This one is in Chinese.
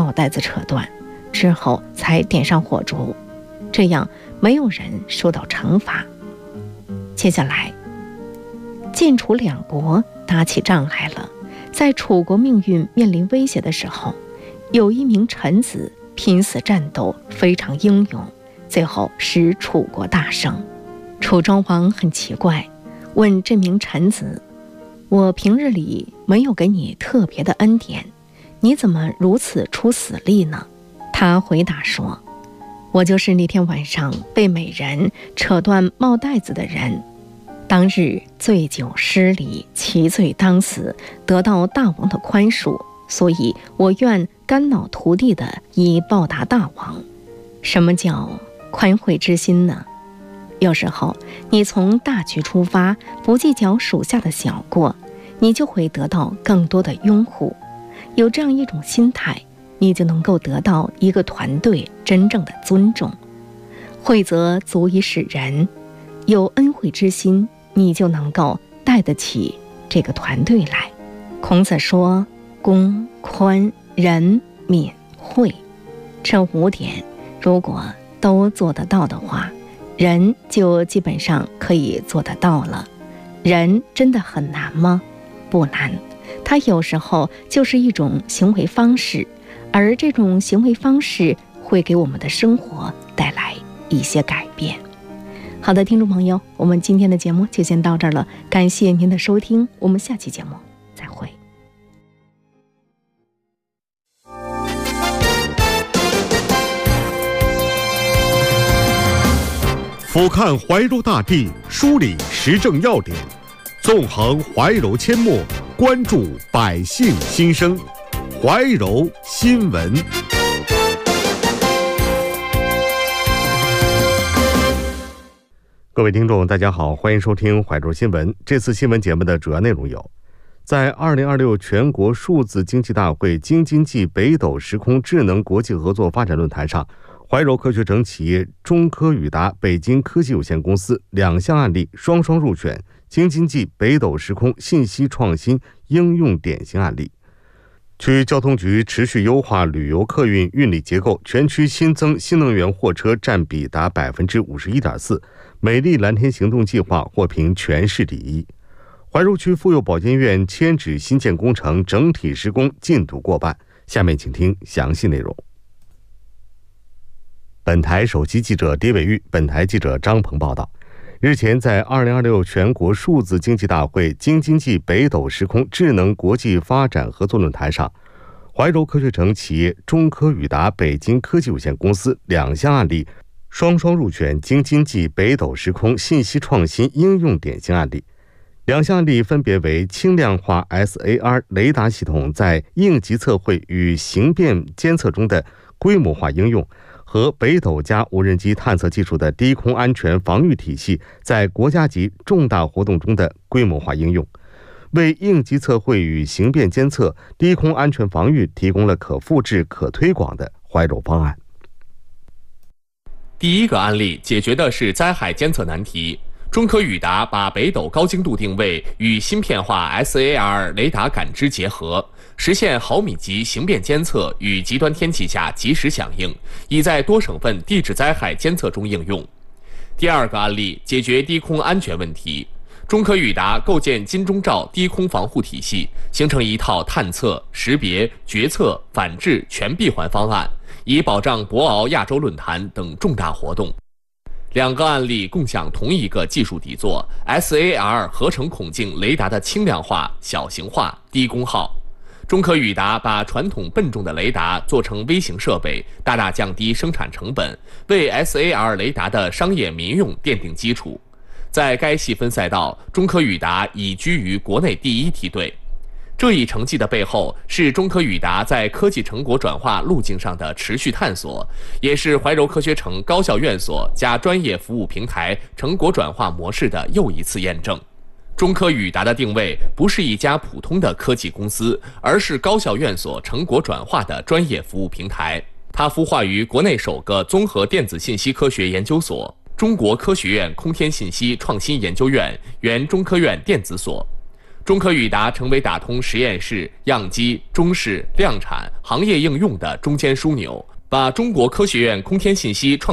帽带子扯断，之后才点上火烛，这样没有人受到惩罚。接下来，晋楚两国打起仗来了。在楚国命运面临威胁的时候，有一名臣子拼死战斗，非常英勇，最后使楚国大胜。楚庄王很奇怪，问这名臣子：我平日里没有给你特别的恩典，你怎么如此出死力呢？他回答说：我就是那天晚上被美人扯断帽带子的人，当日醉酒失礼，其罪当死，得到大王的宽恕，所以我愿肝脑涂地的以报答大王。什么叫宽惠之心呢？有时候你从大局出发，不计较属下的小过，你就会得到更多的拥护。有这样一种心态，你就能够得到一个团队真正的尊重。惠则足以使人有恩惠之心，你就能够带得起这个团队来。孔子说：公、宽、仁、敏、惠，这5点如果都做得到的话，人就基本上可以做得到了。人真的很难吗？不难，它有时候就是一种行为方式，而这种行为方式会给我们的生活带来一些改变。好的，听众朋友，我们今天的节目就先到这儿了，感谢您的收听，我们下期节目再会。 俯瞰怀柔大地，梳理时政要点，纵横怀柔阡陌，关注百姓心声。怀柔新闻。各位听众大家好，欢迎收听怀柔新闻。这次新闻节目的主要内容有：在2026全国数字经济大会京津冀北斗时空智能国际合作发展论坛上，怀柔科学城企业中科宇达北京科技有限公司2项案例双双入选京津冀北斗时空信息创新应用典型案例。区交通局持续优化旅游客运运力结构，全区新增新能源货车占比达 51.4%， 美丽蓝天行动计划获评全市第一。怀柔区妇幼保健院迁址新建工程整体施工进度过半。下面请听详细内容。本台首席记者狄伟玉，本台记者张鹏报道。日前，在2026全国数字经济大会京津冀北斗时空智能国际发展合作论坛上，怀柔科学城企业中科宇达北京科技有限公司2项案例双双入选京津冀北斗时空信息创新应用典型案例。2项案例分别为轻量化 SAR 雷达系统在应急测绘与形变监测中的规模化应用，和北斗加无人机探测技术的低空安全防御体系在国家级重大活动中的规模化应用，为应急测绘与形变监测、低空安全防御提供了可复制、可推广的怀柔方案。 第一个案例解决的是灾害监测难题。中科宇达把北斗高精度定位与芯片化 SAR 雷达感知结合，实现毫米级形变监测与极端天气下及时响应，已在多省份地质灾害监测中应用。第二个案例解决低空安全问题。中科宇达构建金钟罩低空防护体系，形成一套探测、识别、决策、反制全闭环方案，以保障博鳌亚洲论坛等重大活动。2个案例共享同一个技术底座 SAR 合成孔径雷达的轻量化、小型化、低功耗。中科宇达把传统笨重的雷达做成微型设备，大大降低生产成本，为 SAR 雷达的商业民用奠定基础。在该细分赛道，中科宇达已居于国内第1梯队。这一成绩的背后是中科宇达在科技成果转化路径上的持续探索，也是怀柔科学城高校院所加专业服务平台成果转化模式的又一次验证。中科宇达的定位不是一家普通的科技公司，而是高校院所成果转化的专业服务平台。它孵化于国内首个综合电子信息科学研究所——中国科学院空天信息创新研究院，原中科院电子所。 中科宇达成为打通实验室、样机、中试、量产、行业应用的中坚枢纽，把中国科学院空天信息创